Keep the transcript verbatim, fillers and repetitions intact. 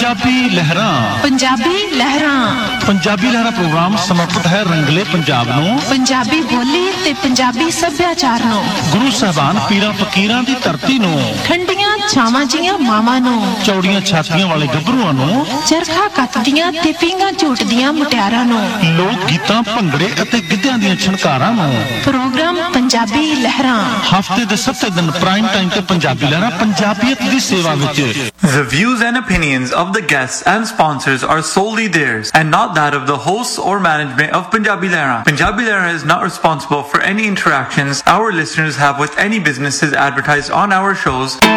ਪੰਜਾਬੀ ਲਹਿਰਾਂ ਪੰਜਾਬੀ ਲਹਿਰਾਂ ਪੰਜਾਬੀ ਲਹਿਰਾਂ ਪ੍ਰੋਗਰਾਮ ਸਮਰਪਿਤ ਹੈ ਰੰਗਲੇ ਪੰਜਾਬ ਨੂੰ, ਪੰਜਾਬੀ ਬੋਲੀ ਤੇ ਪੰਜਾਬੀ ਸੱਭਿਆਚਾਰ ਨੂੰ, ਗੁਰੂ ਸਾਹਿਬਾਨ ਪੀਰਾਂ ਫਕੀਰਾਂ ਦੀ ਧਰਤੀ ਨੂੰ, ਠੰਡੀਆਂ ਛਾਵਾਂ ਜੀਆਂ ਮਾਵਾਂ ਨੂੰ, ਚੌੜੀਆਂ ਛਾਤੀਆਂ ਵਾਲੇ ਗੱਭਰੂਆਂ ਨੂੰ, ਚਰਖਾ ਕੱਤਦੀਆਂ ਤੇ ਪੀਂਘਾਂ ਝੂਟਦੀਆਂ ਮੁਟਿਆਰਾਂ ਨੂੰ, ਲੋਕ ਗੀਤਾਂ ਭੰਗੜੇ ਅਤੇ ਗਿੱਧਿਆਂ ਦੀਆਂ ਛਣਕਾਰਾਂ ਨੂੰ। ਪ੍ਰੋਗਰਾਮ ਪੰਜਾਬੀ ਲਹਿਰਾਂ ਹਫ਼ਤੇ ਦੇ ਸੱਤ ਦਿਨ ਪ੍ਰਾਈਮ ਟਾਈਮ ਤੇ ਪੰਜਾਬੀ ਲਹਿਰਾਂ ਪੰਜਾਬੀਅਤ ਦੀ ਸੇਵਾ ਵਿੱਚ। The views and opinions of the guests and sponsors are solely theirs and not that of the hosts or management of Punjabi Lehra. Punjabi Lehra is not responsible for any interactions our listeners have with any businesses advertised on our shows.